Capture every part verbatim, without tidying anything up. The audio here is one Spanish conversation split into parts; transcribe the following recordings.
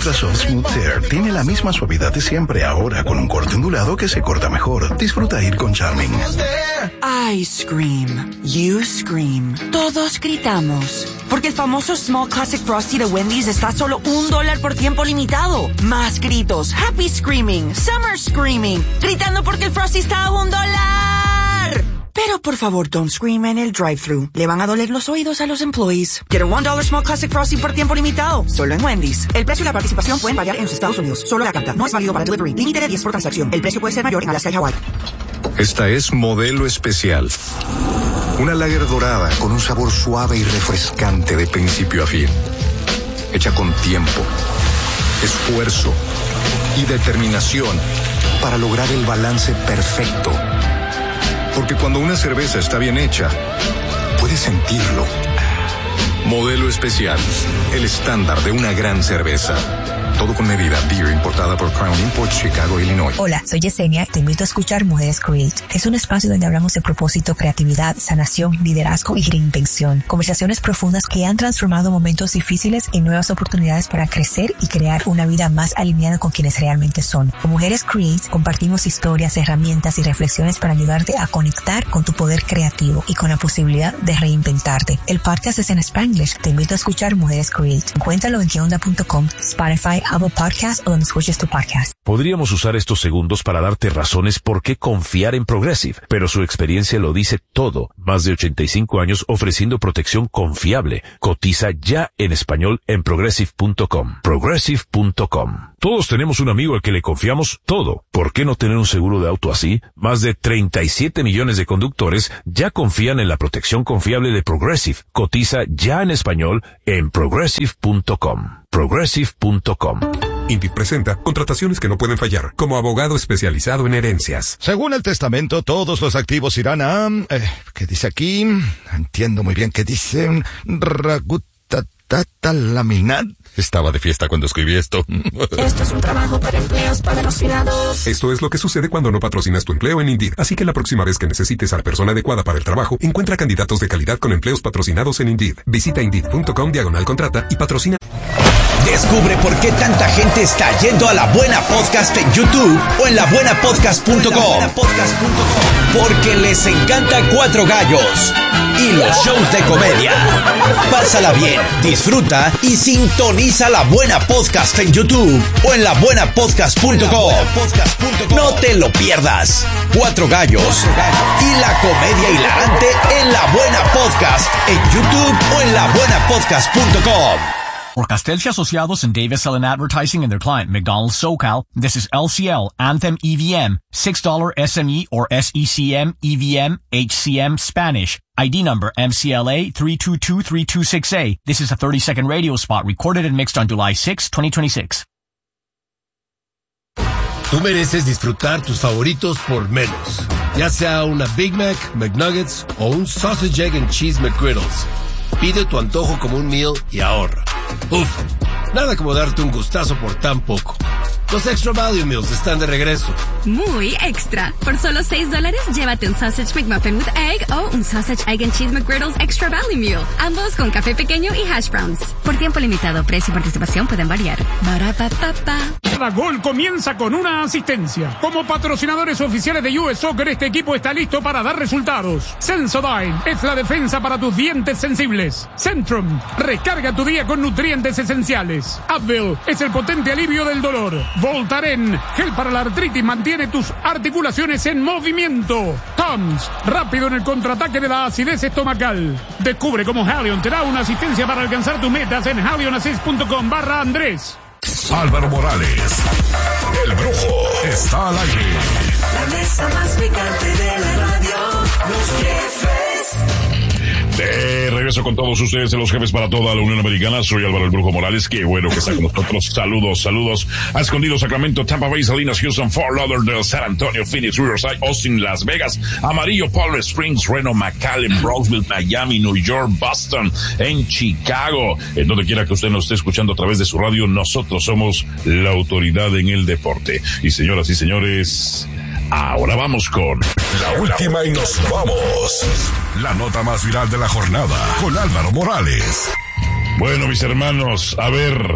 Ultra Soft Smooth Tear tiene la misma suavidad de siempre, ahora con un corte ondulado que se corta mejor. Disfruta ir con Charming. I scream. You scream. Todos gritamos. Porque el famoso Small Classic Frosty de Wendy's está a solo un dólar por tiempo limitado. Más gritos. Happy Screaming. Summer Screaming. Gritando porque el Frosty está a un dólar. Pero por favor, don't scream en el drive-thru. Le van a doler los oídos a los employees. Get a one dollar Small Classic Frosty por tiempo limitado. Solo en Wendy's. El precio y la participación pueden variar en los Estados Unidos. Solo la carta. No es válido para delivery. Límite de diez por transacción. El precio puede ser mayor en Alaska y Hawaii. Esta es Modelo Especial. Una lager dorada con un sabor suave y refrescante de principio a fin. Hecha con tiempo, esfuerzo y determinación para lograr el balance perfecto. Porque cuando una cerveza está bien hecha, puedes sentirlo. Modelo Especial, el estándar de una gran cerveza. Todo con medida. Beer importada por Crown Imports, Chicago, Illinois. Hola, soy Yesenia. Te invito a escuchar Mujeres Create. Es un espacio donde hablamos de propósito, creatividad, sanación, liderazgo y reinvención. Conversaciones profundas que han transformado momentos difíciles en nuevas oportunidades para crecer y crear una vida más alineada con quienes realmente son. Con Mujeres Create compartimos historias, herramientas y reflexiones para ayudarte a conectar con tu poder creativo y con la posibilidad de reinventarte. El podcast es en Spanglish. Te invito a escuchar Mujeres Create. Encuéntralo en que onda punto com, Spotify, Apple Podcast o donde escuches tu podcast. Podríamos usar estos segundos para darte razones por qué confiar en Progressive, pero su experiencia lo dice todo. Más de ochenta y cinco años ofreciendo protección confiable. Cotiza ya en español en progressive punto com. progressive punto com. Todos tenemos un amigo al que le confiamos todo. ¿Por qué no tener un seguro de auto así? Más de treinta y siete millones de conductores ya confían en la protección confiable de Progressive. Cotiza ya en español en progressive punto com. progressive punto com. Indeed presenta contrataciones que no pueden fallar, como abogado especializado en herencias. Según el testamento, todos los activos irán a... Eh, ¿Qué dice aquí? Entiendo muy bien qué dice. Ragutatata laminat. Estaba de fiesta cuando escribí esto. Esto es un trabajo para empleos patrocinados. Esto es lo que sucede cuando no patrocinas tu empleo en Indeed. Así que la próxima vez que necesites a la persona adecuada para el trabajo, encuentra candidatos de calidad con empleos patrocinados en Indeed. Visita indeed punto com diagonal contrata y patrocina. Descubre por qué tanta gente está yendo a La Buena Podcast en YouTube o en la buena podcast punto com. Porque les encanta Cuatro Gallos y los shows de comedia. Pásala bien, disfruta y sintoniza La Buena Podcast en YouTube o en la buena podcast punto com. No te lo pierdas. Cuatro Gallos y la comedia hilarante en La Buena Podcast en YouTube o en la buena podcast punto com. For Castelcia Asociados and Davis Ellen Advertising and their client McDonald's SoCal, this is L C L Anthem E V M, six dollars S M E or S E C M E V M H C M Spanish. I D number M C L A three two two three two six A. This is a thirty second radio spot recorded and mixed on July sixth, twenty twenty-six. Tú mereces disfrutar tus favoritos por menos. Ya sea una Big Mac, McNuggets o un Sausage, Egg and Cheese McGriddles. Pide tu antojo como un meal y ahorra. Uf, nada como darte un gustazo por tan poco. Los Extra Value Meals están de regreso. Muy extra. Por solo seis dólares, llévate un Sausage McMuffin with Egg o un Sausage, Egg and Cheese McGriddles Extra Value Meal. Ambos con café pequeño y hash browns. Por tiempo limitado, precio y participación pueden variar. Barapapapa. Cada gol comienza con una asistencia. Como patrocinadores oficiales de U S Soccer, este equipo está listo para dar resultados. Sensodyne es la defensa para tus dientes sensibles. Centrum, recarga tu día con nutrientes esenciales. Advil es el potente alivio del dolor. Voltaren, gel para la artritis, mantiene tus articulaciones en movimiento. Tums, rápido en el contraataque de la acidez estomacal. Descubre cómo Halion te da una asistencia para alcanzar tus metas en halionassist punto com barra Andrés. Álvaro Morales, el brujo, está al aire. La mesa más picante de la radio, los jefes. De regreso con todos ustedes, los jefes para toda la Unión Americana. Soy Álvaro el Brujo Morales. Qué bueno que está con nosotros. Saludos, saludos a Escondido, Sacramento, Tampa Bay, Salinas, Houston, Fort Lauderdale, San Antonio, Phoenix, Riverside, Austin, Las Vegas, Amarillo, Palm Springs, Reno, McAllen, Brownsville, Miami, New York, Boston, en Chicago. En donde quiera que usted nos esté escuchando a través de su radio, nosotros somos la autoridad en el deporte. Y señoras y señores, ahora vamos con la última y nos vamos. La nota más viral de la jornada con Álvaro Morales. Bueno, mis hermanos, a ver,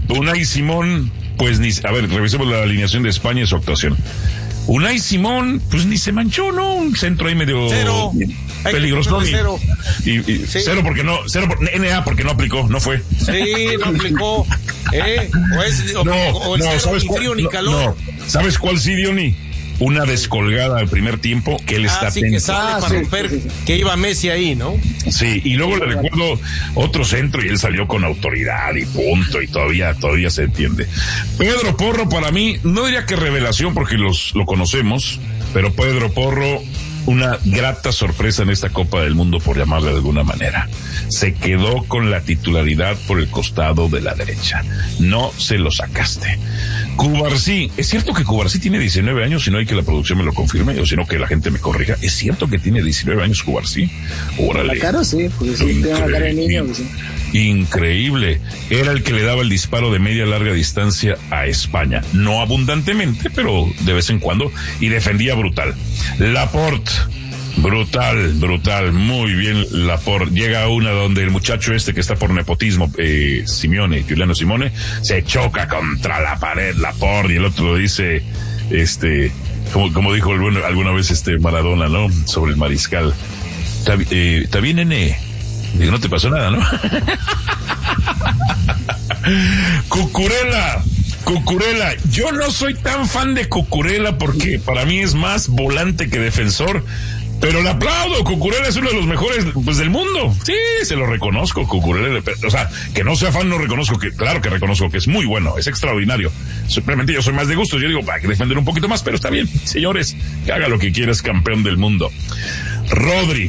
Unai Simón, pues ni, a ver, revisemos la alineación de España y su actuación. Unai Simón, pues ni se manchó, ¿no? Un centro ahí medio cero. peligroso. Cero. Y, y sí. cero porque no, cero por, N A porque no aplicó, no fue. Sí, no aplicó. ¿Eh? O, es, o, no, o el no, cero, ¿sabes ni frío cuál, ni no, calor. No. ¿Sabes cuál sí, Diony? Una descolgada al primer tiempo que él ah, está sí, atento. que sale ah, para sí, romper, sí, sí. que iba Messi ahí, ¿no? Sí, y luego le recuerdo otro centro y él salió con autoridad y punto, y todavía, todavía se entiende. Pedro Porro, para mí, no diría que revelación porque los, lo conocemos, pero Pedro Porro, una grata sorpresa en esta Copa del Mundo, por llamarle de alguna manera. Se quedó con la titularidad por el costado de la derecha. No se lo sacaste. Cubarsí, es cierto que Cubarsí tiene diecinueve años, si no hay que la producción me lo confirme, o si no que la gente me corrija. Es cierto que tiene diecinueve años Cubarsí. Órale. La cara sí, porque sí tiene una cara de niño. Sí. Increíble. Era el que le daba el disparo de media larga distancia a España. No abundantemente, pero de vez en cuando. Y defendía brutal. Laporte. Brutal, brutal, muy bien Laporte. Llega a una donde el muchacho este que está por nepotismo, eh, Simeone, Giuliano Simone, se choca contra la pared, Laporte, y el otro lo dice, este, como, como dijo alguna, alguna vez este Maradona, ¿no? Sobre el mariscal. ¿Está eh, bien, nene? Digo, no te pasó nada, ¿no? Cucurella. Cucurella, yo no soy tan fan de Cucurella porque para mí es más volante que defensor, pero le aplaudo. Cucurella es uno de los mejores pues del mundo. Sí, se lo reconozco, Cucurella. O sea, que no sea fan no reconozco que, claro que reconozco que es muy bueno, es extraordinario. Simplemente yo soy más de gustos. Yo digo, hay que defender un poquito más, pero está bien, señores, que haga lo que quiera, es campeón del mundo. Rodri,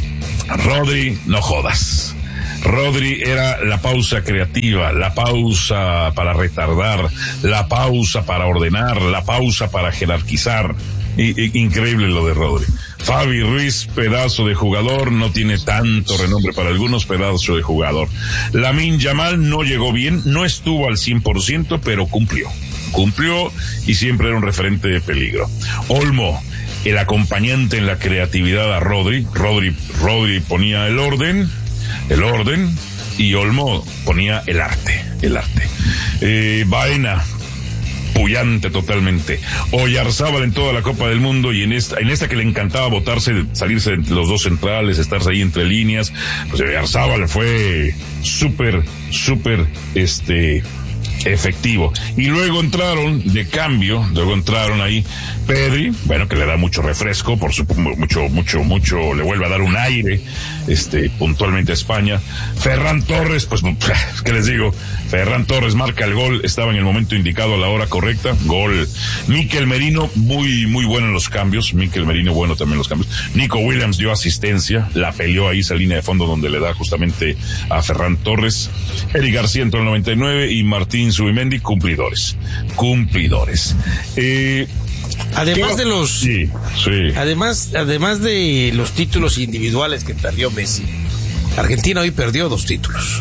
Rodri, no jodas. Rodri era la pausa creativa, la pausa para retardar, la pausa para ordenar, la pausa para jerarquizar. I, i, increíble lo de Rodri. Fabi Ruiz, pedazo de jugador, no tiene tanto renombre para algunos, pedazo de jugador. Lamine Yamal no llegó bien, no estuvo al cien por ciento, pero cumplió. Cumplió y siempre era un referente de peligro. Olmo, el acompañante en la creatividad a Rodri. Rodri, Rodri ponía el orden. El orden, y Olmo ponía el arte, el arte. Eh, Baena, pullante totalmente. Oyarzábal en toda la Copa del Mundo y en esta, en esta que le encantaba botarse, salirse entre los dos centrales, estarse ahí entre líneas. Pues Oyarzábal fue súper, súper, este, efectivo. Y luego entraron de cambio, luego entraron ahí Pedri, bueno, que le da mucho refresco, por supuesto, mucho, mucho, mucho, le vuelve a dar un aire, este, puntualmente a España. Ferran Torres, pues, ¿qué les digo? Ferran Torres marca el gol, estaba en el momento indicado a la hora correcta, gol. Mikel Merino, muy, muy bueno en los cambios, Mikel Merino bueno también en los cambios. Nico Williams dio asistencia, la peleó ahí esa línea de fondo donde le da justamente a Ferran Torres. Eric García entró en el noventa y nueve y Martín Zubimendi, cumplidores, cumplidores. Eh, Además ¿Qué? de los, sí, sí. además, además de los títulos individuales que perdió Messi, Argentina hoy perdió dos títulos.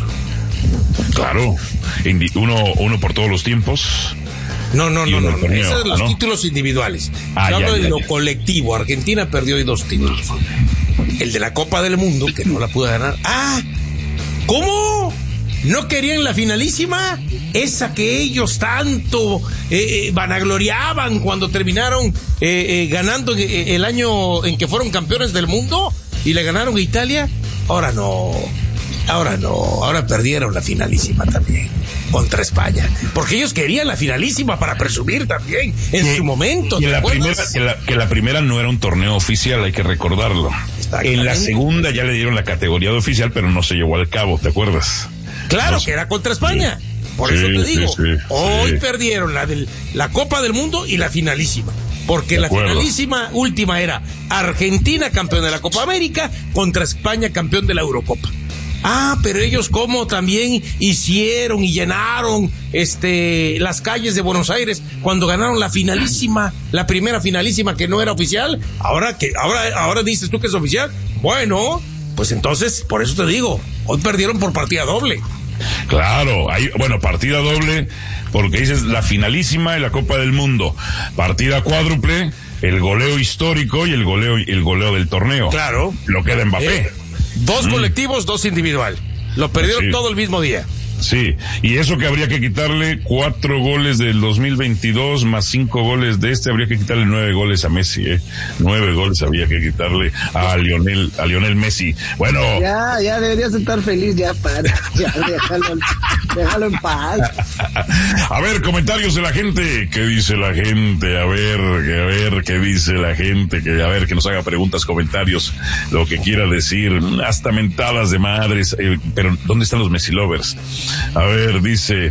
Claro, uno, uno por todos los tiempos. No, no, no, no, no. Torneo, Esos son los ¿no? títulos individuales. Ah, Yo ya, hablo ya, de lo ya. colectivo. Argentina perdió hoy dos títulos. El de la Copa del Mundo, que no la pudo ganar. ¡Ah! ¿Cómo? ¿No querían la finalísima? Esa que ellos tanto eh, eh, vanagloriaban cuando terminaron eh, eh, ganando eh, el año en que fueron campeones del mundo y le ganaron a Italia. Ahora no, ahora no, ahora perdieron la finalísima también contra España, porque ellos querían la finalísima para presumir también en que, su momento. Que la, primera, que, la, que la primera no era un torneo oficial, hay que recordarlo. En la segunda ya le dieron la categoría de oficial, pero no se llevó al cabo, ¿te acuerdas? Claro, no, que era contra España. Sí. Por sí, eso te digo, sí, sí, hoy sí. perdieron la del, la Copa del Mundo y la finalísima. Porque la finalísima última era Argentina campeón de la Copa América contra España campeón de la Eurocopa. Ah, pero ellos como también hicieron y llenaron este las calles de Buenos Aires cuando ganaron la finalísima, la primera finalísima que no era oficial. Ahora que ahora ahora dices tú que es oficial. Bueno, pues entonces por eso te digo, hoy perdieron por partida doble. Claro, hay, bueno, partida doble, porque dices la finalísima de la Copa del Mundo, partida cuádruple, el goleo histórico y el goleo, el goleo del torneo. Claro. Lo queda Mbappé. Eh, dos mm. colectivos, dos individual. Lo perdieron sí. todo el mismo día. Sí, y eso que habría que quitarle cuatro goles del dos mil veintidós más cinco goles de este, habría que quitarle nueve goles a Messi, ¿eh? Nueve goles habría que quitarle a Lionel, a Lionel Messi. Bueno. Ya, ya deberías estar feliz, ya para, ya déjalo, déjalo en paz. A ver, comentarios de la gente. ¿Qué dice la gente? A ver, a ver, ¿qué dice la gente? Que, a ver, que nos haga preguntas, comentarios, lo que quiera decir, hasta mentadas de madres, eh, pero ¿dónde están los Messi lovers? A ver, dice,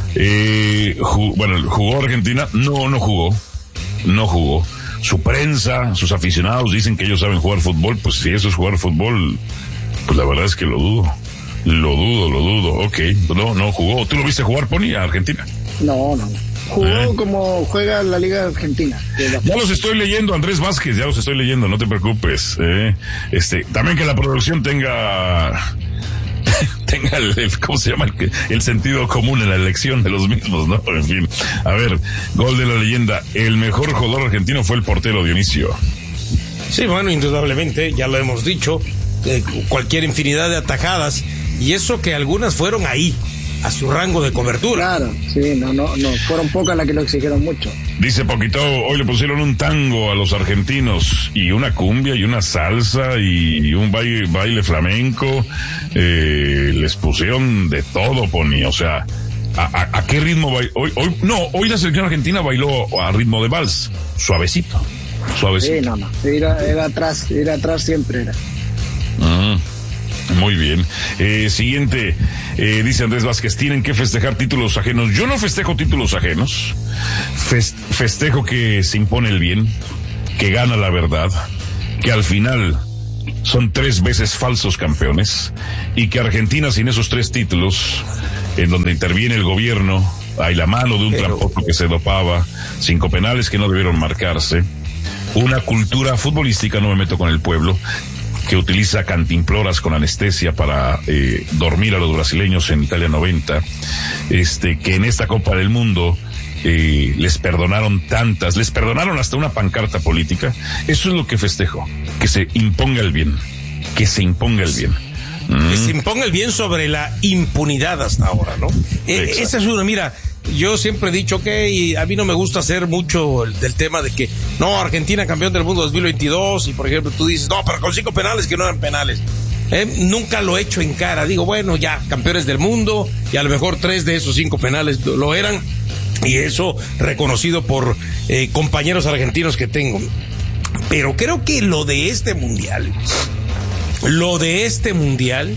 eh, jug, bueno, ¿jugó Argentina? No, no jugó, no jugó. Su prensa, sus aficionados dicen que ellos saben jugar fútbol, pues si eso es jugar fútbol, pues la verdad es que lo dudo, lo dudo, lo dudo, ok, no, no jugó. ¿Tú lo viste jugar, Pony, a Argentina? No, no, jugó ¿Eh? como juega la Liga Argentina. Ya los estoy leyendo, Andrés Vázquez, ya los estoy leyendo, no te preocupes. Eh. Este, también que la producción tenga... tenga el, el, ¿cómo se llama? El, el sentido común en la elección de los mismos, ¿no? En fin, a ver, gol de la leyenda, el mejor jugador argentino fue el portero Dionisio. Sí, bueno, indudablemente, ya lo hemos dicho, eh, cualquier infinidad de atajadas, y eso que algunas fueron ahí, a su rango de cobertura. Claro, sí, no, no, no, fueron pocas las que lo exigieron mucho. Dice Poquito, hoy le pusieron un tango a los argentinos, y una cumbia, y una salsa, y un baile, baile flamenco, eh, les pusieron de todo, Pony, o sea, ¿a, a, a qué ritmo bailó? Hoy, hoy, no, hoy la selección argentina bailó a ritmo de vals, suavecito, suavecito. Sí, no, no, era, era atrás, era atrás siempre era. Mm. Muy bien. Eh, siguiente, eh, dice Andrés Vázquez, tienen que festejar títulos ajenos. Yo no festejo títulos ajenos. Fest- festejo que se impone el bien, que gana la verdad, que al final son tres veces falsos campeones y que Argentina sin esos tres títulos, en donde interviene el gobierno, hay la mano de un Pero... tramposo que se dopaba, cinco penales que no debieron marcarse, una cultura futbolística, no me meto con el pueblo, que utiliza cantimploras con anestesia para eh, dormir a los brasileños en Italia noventa, este, que en esta Copa del Mundo eh, les perdonaron tantas, les perdonaron hasta una pancarta política. Eso es lo que festejo, que se imponga el bien, que se imponga el bien. Mm. Que se imponga el bien sobre la impunidad hasta ahora, ¿no? Eh, esa es una, mira, yo siempre he dicho que okay, a mí no me gusta hacer mucho el, del tema de que no, Argentina campeón del mundo dos mil veintidós y por ejemplo tú dices, no, pero con cinco penales que no eran penales. Eh, nunca lo he hecho en cara, digo, bueno, ya, campeones del mundo y a lo mejor tres de esos cinco penales lo eran y eso reconocido por eh, compañeros argentinos que tengo. Pero creo que lo de este mundial, lo de este mundial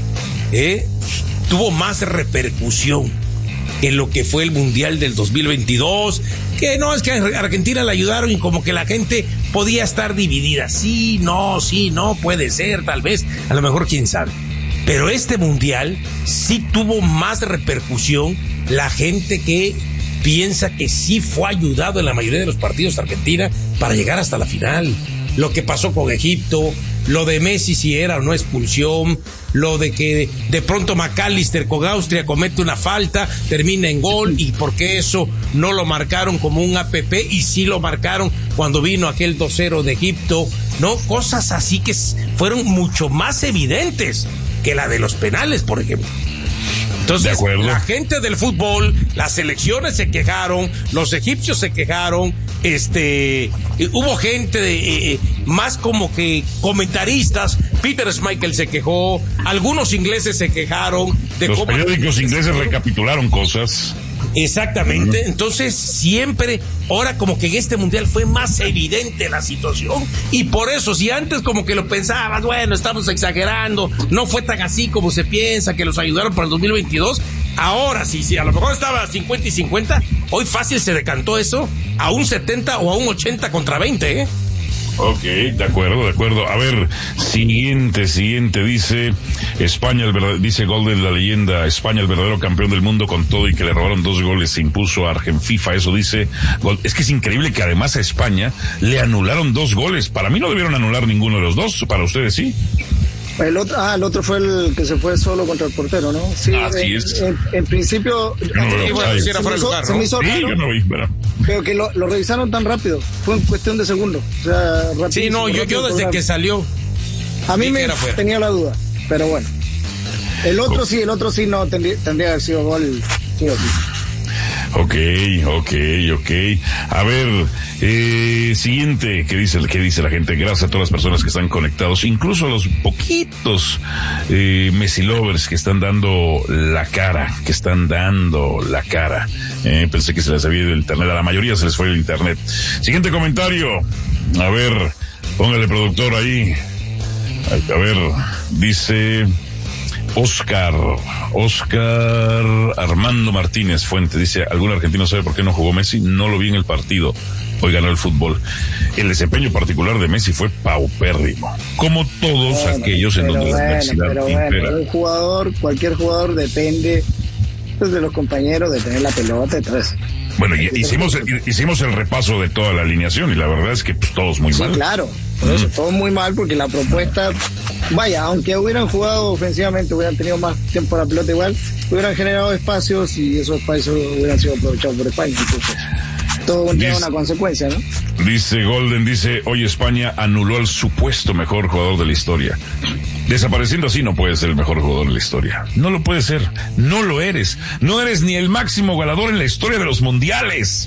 eh, tuvo más repercusión en lo que fue el Mundial del dos mil veintidós, que no, es que a Argentina le ayudaron y como que la gente podía estar dividida, sí, no, sí, no, puede ser, tal vez, a lo mejor, quién sabe. Pero este Mundial sí tuvo más repercusión, la gente que piensa que sí fue ayudado en la mayoría de los partidos de Argentina para llegar hasta la final. Lo que pasó con Egipto, lo de Messi si era o no expulsión, lo de que de pronto McAllister con Austria comete una falta, termina en gol y por qué eso no lo marcaron como un A P P y sí lo marcaron cuando vino aquel dos cero de Egipto, ¿no? Cosas así que fueron mucho más evidentes que la de los penales, por ejemplo. Entonces, la gente del fútbol, las selecciones se quejaron, los egipcios se quejaron, este, eh, hubo gente de, eh, más como que comentaristas, Peter Schmeichel se quejó, algunos ingleses se quejaron. De los cómo periódicos ingleses recapitularon cosas. Exactamente, uh-huh. Entonces siempre, ahora como que en este mundial fue más evidente la situación y por eso si antes como que lo pensabas, bueno, estamos exagerando, no fue tan así como se piensa que los ayudaron para el dos mil veintidós, ahora sí, sí, a lo mejor estaba cincuenta y cincuenta, hoy fácil se decantó eso a un setenta o a un ochenta contra veinte, ¿eh? Ok, de acuerdo, de acuerdo. A ver, siguiente, siguiente, dice España, el verdad, dice gol de la leyenda, España el verdadero campeón del mundo con todo y que le robaron dos goles, se impuso a Argenfifa, eso dice gol. Es que es increíble que además a España le anularon dos goles, para mí no debieron anular ninguno de los dos, para ustedes sí. El otro, ah, el otro fue el que se fue solo contra el portero, ¿no? Sí, Así en, es. En, en principio, no, no, eh, no, bueno, no, se, no, me hizo, lugar, se me hizo sí, raro, yo no vi, pero... pero que lo, lo revisaron tan rápido, fue en cuestión de segundos. O sea, sí, no, yo, yo desde que salió. A mí me tenía la duda, pero bueno. El otro sí, el otro sí no tendría, tendría que haber sido gol, sí o sí. Ok, ok, ok. A ver, eh, siguiente, ¿qué dice, qué dice la gente? Gracias a todas las personas que están conectados, incluso a los poquitos eh, Messi lovers que están dando la cara, que están dando la cara. Eh, pensé que se les había ido el internet, a la mayoría se les fue el internet. Siguiente comentario. A ver, póngale productor ahí. A ver, dice... Oscar, Oscar Armando Martínez Fuente dice, ¿algún argentino sabe por qué no jugó Messi? No lo vi en el partido, hoy ganó el fútbol. El desempeño particular de Messi fue paupérrimo, como todos bueno, aquellos en donde bueno, la adversidad pero impera. Bueno, un jugador, cualquier jugador depende pues, de los compañeros, de tener la pelota, entonces... Bueno, y, hicimos, hicimos el repaso de toda la alineación y la verdad es que pues, todos muy sí, mal. Claro, por eso, todo muy mal porque la propuesta, vaya, aunque hubieran jugado ofensivamente, hubieran tenido más tiempo la pelota igual, hubieran generado espacios y esos espacios hubieran sido aprovechados por España. Entonces, todo tiene una consecuencia, ¿no? Dice Golden, dice, hoy España anuló al supuesto mejor jugador de la historia. Desapareciendo así no puedes ser el mejor jugador de la historia. No lo puedes ser. No lo eres. No eres ni el máximo goleador en la historia de los mundiales.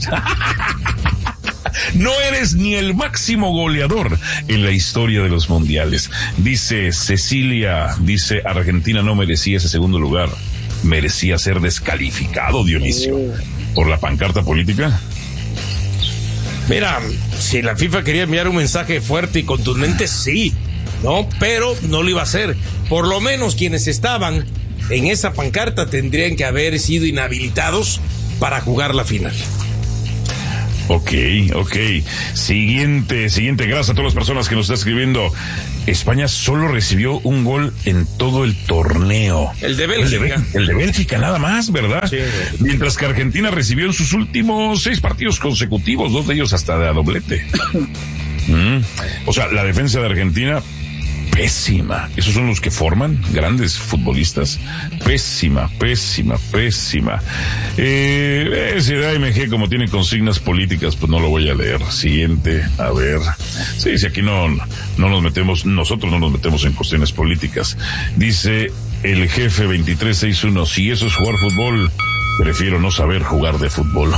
No eres ni el máximo goleador en la historia de los mundiales. Dice Cecilia, dice Argentina no merecía ese segundo lugar. Merecía ser descalificado, Dionisio, por la pancarta política. Mira, si la FIFA quería enviar un mensaje fuerte y contundente, sí, ¿no? Pero no lo iba a hacer. Por lo menos quienes estaban en esa pancarta tendrían que haber sido inhabilitados para jugar la final. Ok, ok. Siguiente, siguiente. Gracias a todas las personas que nos están escribiendo. España solo recibió un gol en todo el torneo. El de Bélgica. El de, el de Bélgica, nada más, ¿verdad? Sí. Mientras que Argentina recibió en sus últimos seis partidos consecutivos, dos de ellos hasta de a doblete. mm. O sea, la defensa de Argentina, pésima. Esos son los que forman grandes futbolistas. Pésima, pésima, pésima. Eh, ese de A M G, como tiene consignas políticas, pues no lo voy a leer. Siguiente, a ver. Sí, si aquí no, no nos metemos, nosotros no nos metemos en cuestiones políticas. Dice el jefe veintitrés sesenta y uno, si eso es jugar fútbol, prefiero no saber jugar de fútbol.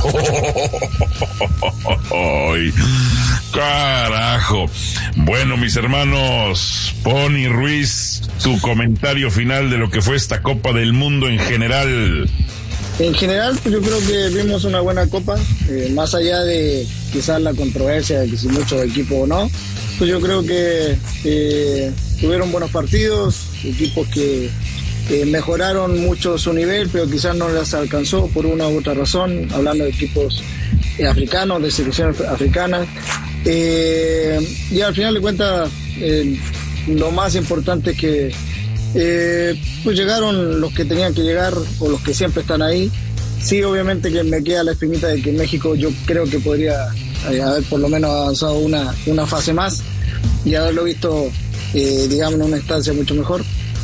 Ay, carajo. Bueno, mis hermanos, Pony Ruiz, tu comentario final de lo que fue esta Copa del Mundo en general. En general, pues yo creo que vimos una buena Copa, eh, más allá de quizás la controversia de que si muchos equipos o no, pues yo creo que eh, tuvieron buenos partidos, equipos que Eh, mejoraron mucho su nivel, pero quizás no les alcanzó por una u otra razón, hablando de equipos eh, africanos, de selecciones africanas. Eh, y al final de cuentas, eh, lo más importante es que eh, pues llegaron los que tenían que llegar, o los que siempre están ahí. Sí, obviamente que me queda la espinita de que México yo creo que podría eh, haber por lo menos avanzado una, una fase más y haberlo visto, eh, digamos, en una instancia mucho mejor.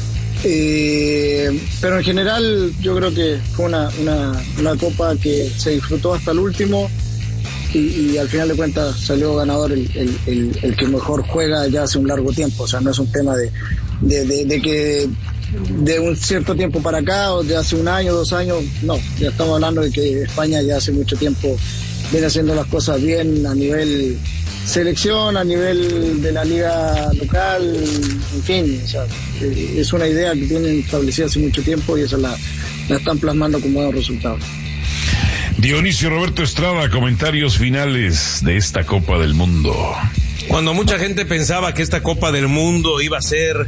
Eh, pero en general yo creo que fue una, una, una copa que se disfrutó hasta el último y, y al final de cuentas salió ganador el, el, el, el que mejor juega ya hace un largo tiempo. O sea, no es un tema de, de, de, de que de un cierto tiempo para acá o de hace un año, dos años, no, ya estamos hablando de que España ya hace mucho tiempo viene haciendo las cosas bien a nivel selección, a nivel de la liga local, en fin, o sea, es una idea que tienen establecida hace mucho tiempo y eso la, la están plasmando con buenos resultados. Dionisio Roberto Estrada, comentarios finales de esta Copa del Mundo. Cuando mucha gente pensaba que esta Copa del Mundo iba a ser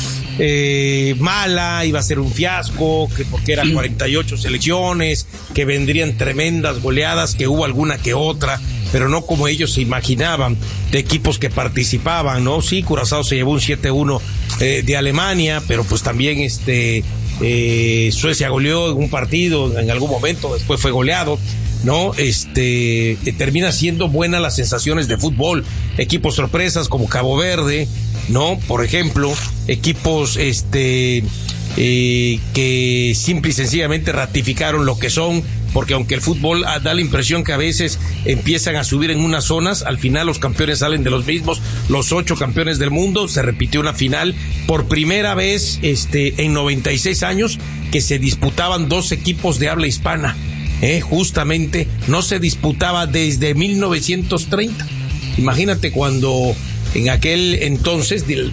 eh, mala, iba a ser un fiasco, que porque eran cuarenta y ocho selecciones, que vendrían tremendas goleadas, que hubo alguna que otra, pero no como ellos se imaginaban, de equipos que participaban, ¿no? Sí, Curazao se llevó un siete uno eh, de Alemania, pero pues también este eh, Suecia goleó en un partido en algún momento, después fue goleado, ¿no? Este, eh, termina siendo buenas las sensaciones de fútbol, equipos sorpresas como Cabo Verde, ¿no? Por ejemplo, equipos este eh, que simple y sencillamente ratificaron lo que son, porque aunque el fútbol da la impresión que a veces empiezan a subir en unas zonas, al final los campeones salen de los mismos, los ocho campeones del mundo. Se repitió una final por primera vez este, en noventa y seis años que se disputaban dos equipos de habla hispana. Eh, justamente no se disputaba desde mil novecientos treinta. Imagínate cuando en aquel entonces eh,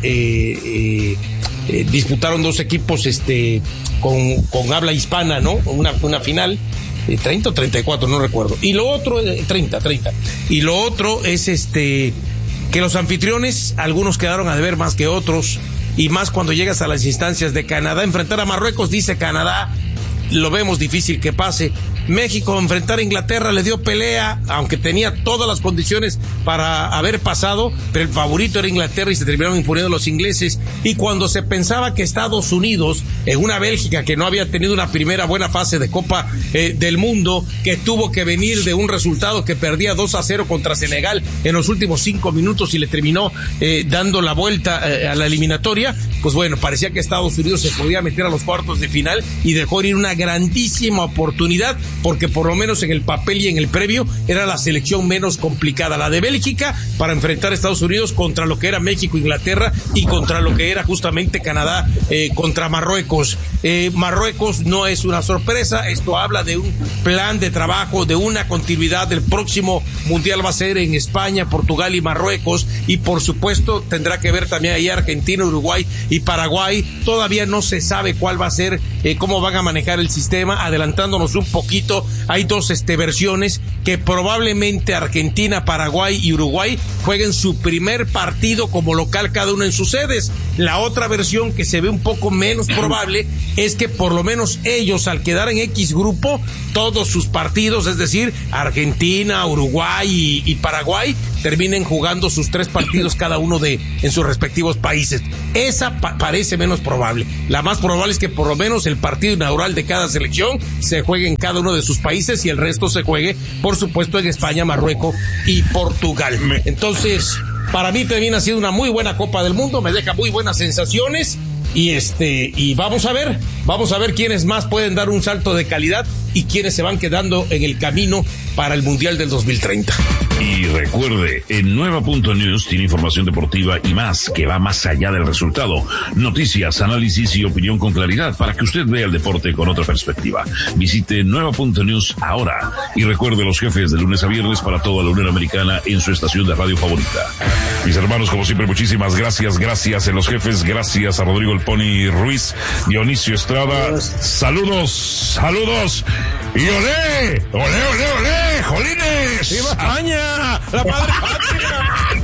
eh, eh, disputaron dos equipos este, con, con habla hispana, ¿no? Una, una final, eh, treinta o treinta y cuatro, no recuerdo. Y lo otro, eh, treinta, treinta. Y lo otro es este que los anfitriones, algunos quedaron a deber más que otros, y más cuando llegas a las instancias de Canadá. Enfrentar a Marruecos, dice Canadá, lo vemos difícil que pase. México enfrentar a Inglaterra le dio pelea, aunque tenía todas las condiciones para haber pasado, pero el favorito era Inglaterra y se terminaron imponiendo los ingleses. Y cuando se pensaba que Estados Unidos, en una Bélgica que no había tenido una primera buena fase de Copa eh, del Mundo, que tuvo que venir de un resultado que perdía dos a cero contra Senegal en los últimos cinco minutos y le terminó eh, dando la vuelta eh, a la eliminatoria, pues bueno, parecía que Estados Unidos se podía meter a los cuartos de final y dejó ir una grandísima oportunidad, porque por lo menos en el papel y en el previo era la selección menos complicada, la de Bélgica, para enfrentar a Estados Unidos contra lo que era México, Inglaterra y contra lo que era justamente Canadá eh, contra Marruecos. Eh, Marruecos no es una sorpresa, esto habla de un plan de trabajo, de una continuidad. Del próximo mundial va a ser en España, Portugal y Marruecos, y por supuesto tendrá que ver también ahí Argentina, Uruguay y Paraguay. Todavía no se sabe cuál va a ser, eh, cómo van a manejar el sistema. Adelantándonos un poquito, hay dos este, versiones, que probablemente Argentina, Paraguay y Uruguay jueguen su primer partido como local cada uno en sus sedes. La otra versión, que se ve un poco menos probable, es que por lo menos ellos, al quedar en X grupo, todos sus partidos, es decir, Argentina, Uruguay y, y Paraguay, terminen jugando sus tres partidos cada uno de en sus respectivos países. Esa pa- parece menos probable. La más probable es que por lo menos el partido inaugural de cada selección se juegue en cada uno de sus países y el resto se juegue, por supuesto, en España, Marruecos y Portugal. Entonces, para mí también ha sido una muy buena Copa del Mundo, me deja muy buenas sensaciones. Y este, y vamos a ver, vamos a ver quiénes más pueden dar un salto de calidad y quiénes se van quedando en el camino para el Mundial del dos mil treinta. Y recuerde, en Nueva punto News tiene información deportiva y más, que va más allá del resultado. Noticias, análisis y opinión con claridad para que usted vea el deporte con otra perspectiva. Visite Nueva punto News ahora. Y recuerde, los jefes de lunes a viernes para toda la Unión Americana en su estación de radio favorita. Mis hermanos, como siempre, muchísimas gracias, gracias en los jefes, gracias a Rodrigo El Pony Ruiz, Dionisio Estrada. Saludos, saludos. Y olé, olé, olé, olé, jolines. ¡Viva España! ¡La madre patria!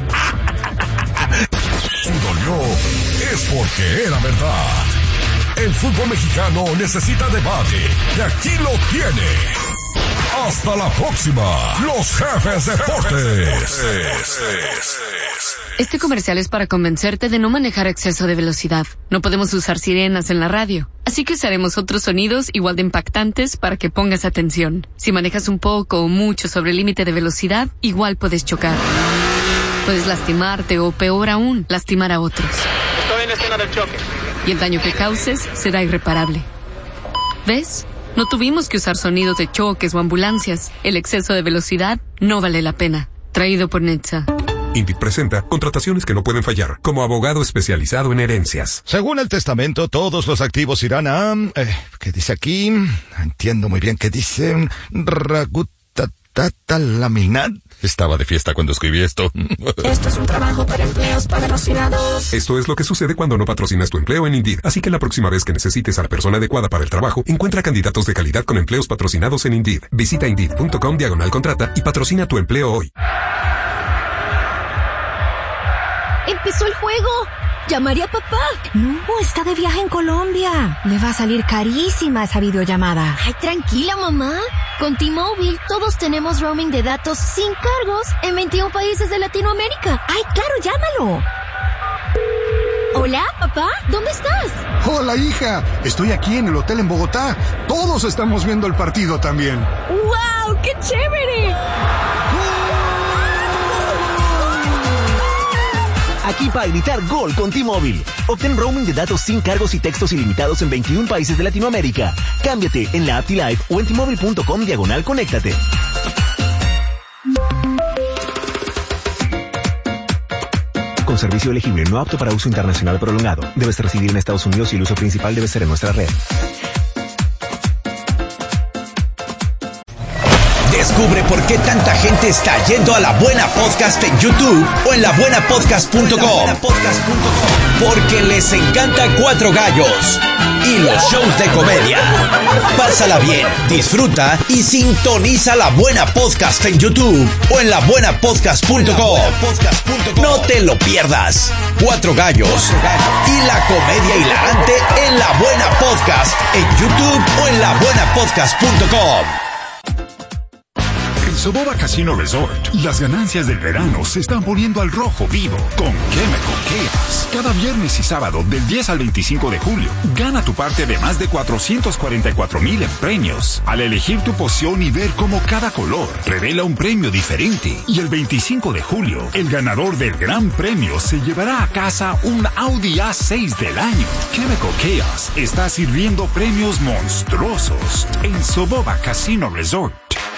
Si dolió, es porque era verdad. El fútbol mexicano necesita debate, y aquí lo tiene. Hasta la próxima, los jefes deportes. Este comercial es para convencerte de no manejar a exceso de velocidad. No podemos usar sirenas en la radio, así que usaremos otros sonidos igual de impactantes para que pongas atención. Si manejas un poco o mucho sobre el límite de velocidad, igual puedes chocar. Puedes lastimarte o, peor aún, lastimar a otros. Estoy en la escena del choque. Y el daño que causes será irreparable. ¿Ves? No tuvimos que usar sonidos de choques o ambulancias. El exceso de velocidad no vale la pena. Traído por Netza. Indeed presenta contrataciones que no pueden fallar, como abogado especializado en herencias. Según el testamento, todos los activos irán a... Eh, ¿Qué dice aquí? Entiendo muy bien qué dice... Ragutatatalaminat. Estaba de fiesta cuando escribí esto. Esto es un trabajo para empleos patrocinados. Esto es lo que sucede cuando no patrocinas tu empleo en Indeed. Así que la próxima vez que necesites a la persona adecuada para el trabajo, encuentra candidatos de calidad con empleos patrocinados en Indeed. Visita Indeed.com diagonal contrata y patrocina tu empleo hoy. ¡Empezó el juego! ¡Llamaré a papá! No, está de viaje en Colombia. Le va a salir carísima esa videollamada. Ay, tranquila, mamá. Con T-Mobile todos tenemos roaming de datos sin cargos en veintiún países de Latinoamérica. ¡Ay, claro, llámalo! Hola, papá, ¿dónde estás? Hola, hija. Estoy aquí en el hotel en Bogotá. Todos estamos viendo el partido también. ¡Wow! ¡Qué chévere! Aquí aquí para gritar gol con T-Mobile. Obtén roaming de datos sin cargos y textos ilimitados en veintiún países de Latinoamérica. Cámbiate en la app T-Live o en T-Mobile punto com diagonal conéctate. Con servicio elegible, no apto para uso internacional prolongado. Debes residir en Estados Unidos y el uso principal debe ser en nuestra red. Descubre por qué tanta gente está yendo a La Buena Podcast en YouTube o en la buena podcast punto com. Porque les encanta Cuatro Gallos y los shows de comedia. Pásala bien, disfruta y sintoniza La Buena Podcast en YouTube o en la buena podcast punto com. No te lo pierdas. Cuatro Gallos y la comedia hilarante en La Buena Podcast en YouTube o en la buena podcast punto com. Soboba Casino Resort. Las ganancias del verano se están poniendo al rojo vivo con ¿Qué me coqueas? Cada viernes y sábado del diez al veinticinco de julio, gana tu parte de más de cuatrocientos cuarenta y cuatro mil en premios. Al elegir tu poción y ver cómo cada color revela un premio diferente. Y el veinticinco de julio, el ganador del gran premio se llevará a casa un Audi A seis del año. ¿Qué me coqueas? Está sirviendo premios monstruosos en Soboba Casino Resort.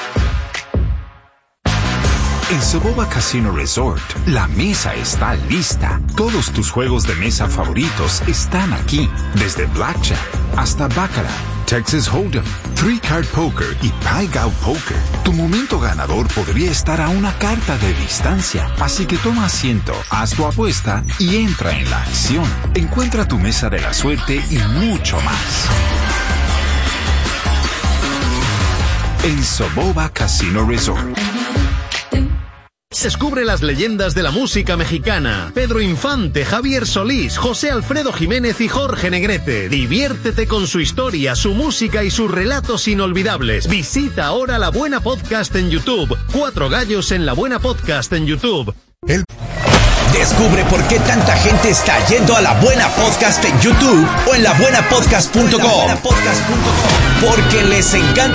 En Soboba Casino Resort, la mesa está lista. Todos tus juegos de mesa favoritos están aquí. Desde Blackjack hasta Baccarat, Texas Hold'em, Three Card Poker y Pai Gow Poker. Tu momento ganador podría estar a una carta de distancia. Así que toma asiento, haz tu apuesta y entra en la acción. Encuentra tu mesa de la suerte y mucho más. En Soboba Casino Resort. Descubre las leyendas de la música mexicana. Pedro Infante, Javier Solís, José Alfredo Jiménez y Jorge Negrete. Diviértete con su historia, su música y sus relatos inolvidables. Visita ahora La Buena Podcast en YouTube. Cuatro Gallos en La Buena Podcast en YouTube. El... Descubre por qué tanta gente está yendo a La Buena Podcast en YouTube o en la buena podcast punto com. Porque les encanta